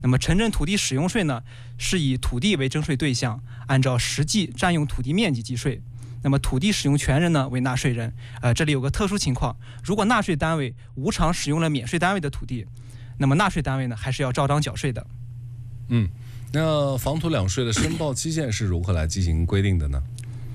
那么城镇土地使用税呢，是以土地为征税对象，按照实际占用土地面积计税。那么土地使用权人呢为纳税人。这里有个特殊情况，如果纳税单位无偿使用了免税单位的土地，那么纳税单位呢还是要照章缴税的。 那房土两税的申报期限是如何来进行规定的呢？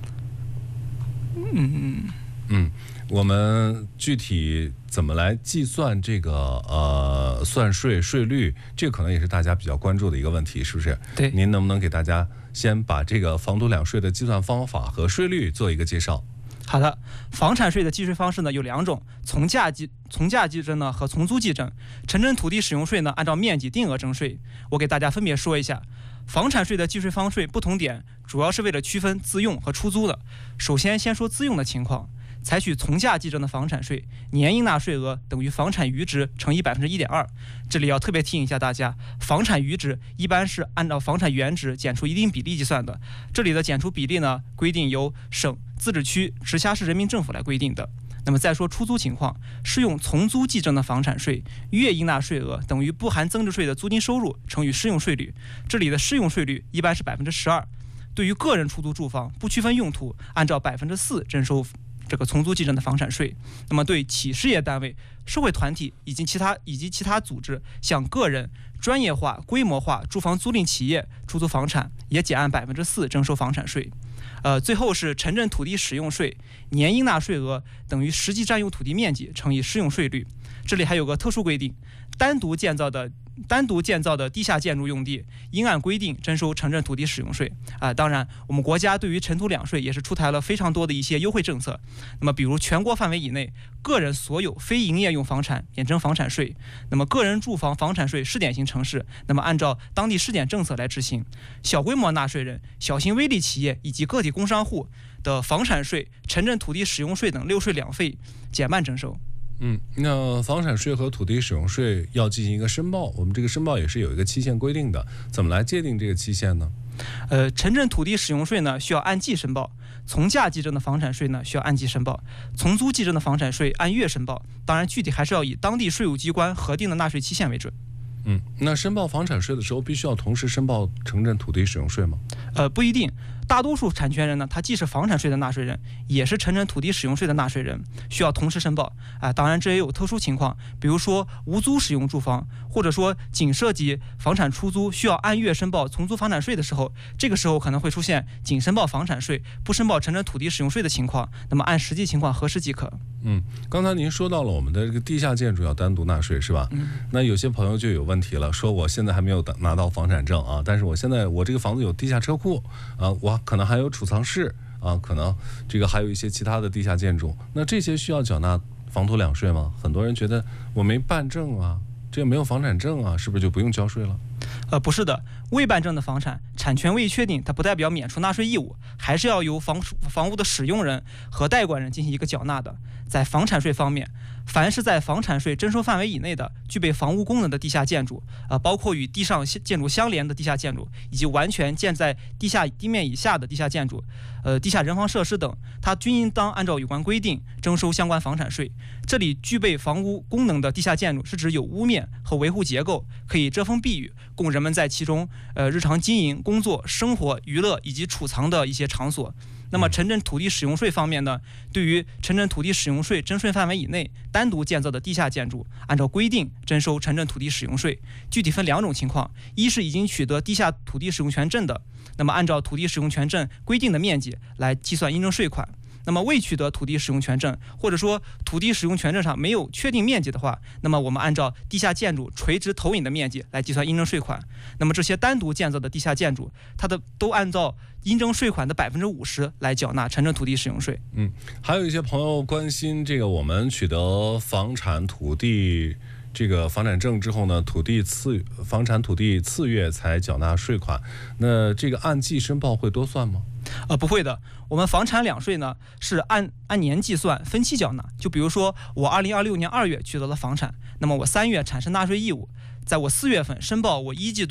我们具体怎么来计算这个算税税率，这可能也是大家比较关注的一个问题，是不是？ 对， 您能不能给大家先把这个房土两税的计算方法和税率做一个介绍？ 好的，房产税的计税方式呢有两种，从价计征呢和从租计征。城镇土地使用税呢按照面积定额征税。我给大家分别说一下，房产税的计税方式不同点，主要是为了区分自用和出租的。首先说自用的情况，采取从价计征的房产税，年应纳税额等于房产余值乘以1.2%。这里要特别提醒一下大家，房产余值一般是按照房产原值减除一定比例计算的。这里的减除比例呢，规定由省、自治区、直辖市人民政府来规定的。那么再说出租情况，适用从租计征的房产税，月应纳税额等于不含增值税的租金收入乘以适用税率。这里的适用税率一般是12%。对于个人出租住房，不区分用途，按照4%征收这个从租计征的房产税。那么对企事业单位、社会团体以及其他组织，向个人专业化、规模化住房租赁企业出租房产，也仅按4%征收房产税。最后是城镇土地使用税，年应纳税额等于实际占用土地面积乘以适用税率。这里还有个特殊规定，单独建造的地下建筑用地，应按规定征收城镇土地使用税。当然，我们国家对于城土两税也是出台了非常多的一些优惠政策。那么，比如全国范围以内，个人所有非营业用房产免征房产税。那么，个人住房房产税试点型城市，那么按照当地试点政策来执行。小规模纳税人、小型微利企业以及个体工商户的房产税、城镇土地使用税等6税2费减半征收。 那房产税和土地使用税要进行一个申报，我们这个申报也是有一个期限规定的，怎么来界定这个期限呢？ 城镇土地使用税呢需要按季申报，从价计征的房产税呢需要按季申报，从租计征的房产税按月申报。当然，具体还是要以当地税务机关核定的纳税期限为准。 那申报房产税的时候，必须要同时申报城镇土地使用税吗？ 不一定。大多数产权人呢，他既是房产税的纳税人，也是城镇土地使用税的纳税人，需要同时申报。当然这也有特殊情况，比如说无租使用住房，或者说仅涉及房产出租需要按月申报从租房产税的时候，这个时候可能会出现仅申报房产税，不申报城镇土地使用税的情况。那么按实际情况核实即可。 刚才您说到了我们的这个地下建筑要单独纳税是吧？那有些朋友就有问题了，说我现在还没有拿到房产证啊，但是我这个房子有地下车库啊，我可能还有储藏室啊，可能这个还有一些其他的地下建筑，那这些需要缴纳房土两税吗？很多人觉得我没办证啊，这个没有房产证啊，是不是就不用交税了？ 不是的，未办证的房产产权未确定，它不代表免除纳税义务，还是要由房屋的使用人和代管人进行一个缴纳的。在房产税方面，凡是在房产税征收范围以内的具备房屋功能的地下建筑，包括与地上建筑相连的地下建筑，以及完全建在地面以下的地下建筑，地下人防设施等，它均应当按照有关规定征收相关房产税。这里具备房屋功能的地下建筑是指有屋面和维护结构，可以遮风避雨，供人们在其中日常经营、工作、生活、娱乐以及储藏的一些场所。那么城镇土地使用税方面呢，对于城镇土地使用税征税范围以内单独建造的地下建筑，按照规定征收城镇土地使用税。具体分2种情况，一是已经取得地下土地使用权证的，那么按照土地使用权证规定的面积来计算应征税款。那么未取得土地使用权证，或者说土地使用权证上没有确定面积的话，那么我们按照地下建筑垂直投影的面积来计算应征税款。那么这些单独建造的地下建筑，它都按照应征税款的50%来缴纳城镇土地使用税。 还有一些朋友关心这个，我们取得房产土地这个房产证之后呢，房产土地次月才缴纳税款，那这个按季申报会多算吗？ 不会的，我们房产两税呢是按年计算，分期缴纳。就比如说我2026年2月取得了房产，那么我3月产生纳税义务，在我4月份申报我1季度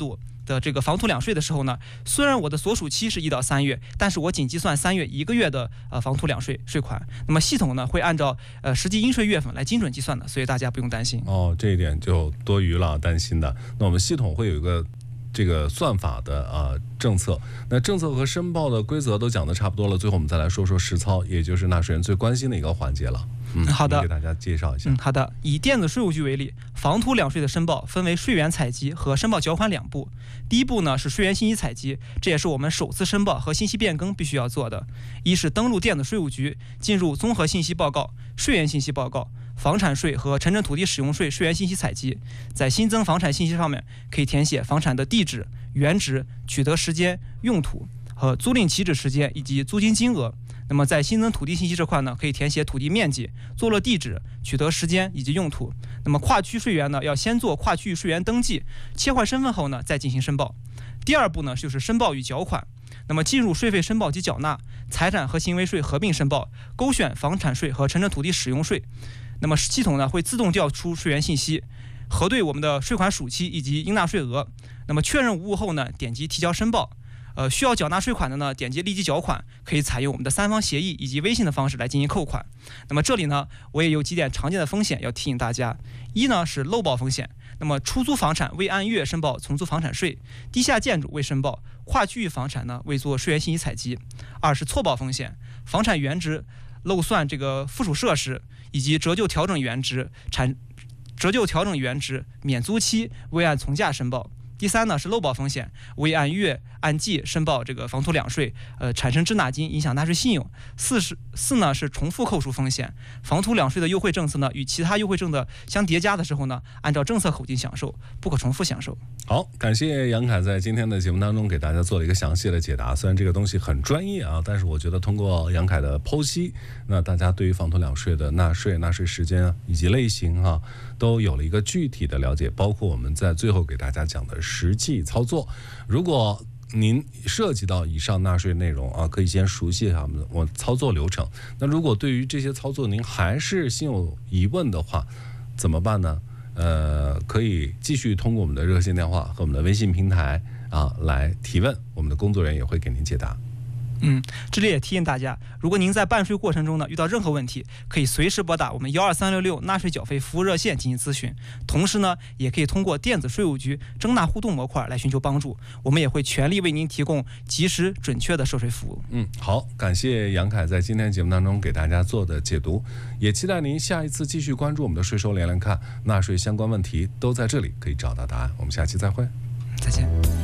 的这个房土两税的时候呢，虽然我的所属期是1到3月，但是我仅计算3月1个月的房土两税税款。那么系统呢会按照实际应税月份来精准计算的，所以大家不用担心。 这一点就多余了，担心的。那我们系统会有一个这个算法的政策，那政策和申报的规则都讲得差不多了，最后我们再来说说实操，也就是纳税人最关心的一个环节了。 好的， 给大家介绍一下。 好的，以电子税务局为例，房土两税的申报分为税源采集和申报缴款2步。第一步呢是税源信息采集，这也是我们首次申报和信息变更必须要做的。一是登录电子税务局，进入综合信息报告、税源信息报告、房产税和城镇土地使用税税源信息采集，在新增房产信息上面可以填写房产的地址、原址、取得时间、用途和租赁起止时间以及租金金额。那么在新增土地信息这块呢，可以填写土地面积、坐落地址、取得时间以及用途。那么跨区税源呢，要先做跨区域税源登记，切换身份后呢，再进行申报。第二步呢，就是申报与缴款。那么进入税费申报及缴纳、财产和行为税合并申报，勾选房产税和城镇土地使用税。那么系统呢会自动调出税源信息，核对我们的税款属期以及应纳税额。那么确认无误后呢，点击提交申报。需要缴纳税款的呢，点击立即缴款，可以采用我们的3方协议以及微信的方式来进行扣款。那么这里呢，我也有几点常见的风险要提醒大家。一呢是漏报风险，那么出租房产未按月申报从租房产税，地下建筑未申报，跨区域房产呢未做税源信息采集。二是错报风险，房产原值漏算这个附属设施以及折旧调整原值免租期未按从价申报。第三呢是漏报风险，未按月按季申报这个房土两税，产生滞纳金，影响纳税信用。四呢是重复扣除风险，房土两税的优惠政策呢与其他优惠政策相叠加的时候呢，按照政策口径享受，不可重复享受。 好，感谢杨凯在今天的节目当中给大家做了一个详细的解答。虽然这个东西很专业啊，但是我觉得通过杨凯的剖析，那大家对于房土两税的纳税时间以及类型都有了一个具体的了解，包括我们在最后给大家讲的实际操作。如果您涉及到以上纳税内容可以先熟悉一下我操作流程。那如果对于这些操作您还是心有疑问的话，怎么办呢？可以继续通过我们的热线电话和我们的微信平台来提问，我们的工作人员也会给您解答。 这里也提醒大家，如果您在办税过程中呢遇到任何问题，可以随时拨打我们12366纳税缴费服务热线进行咨询。同时呢，也可以通过电子税务局征纳互动模块来寻求帮助，我们也会全力为您提供及时准确的涉税服务。 好，感谢杨凯在今天节目当中给大家做的解读，也期待您下一次继续关注我们的税收连连看，纳税相关问题都在这里可以找到答案。我们下期再会， 再见。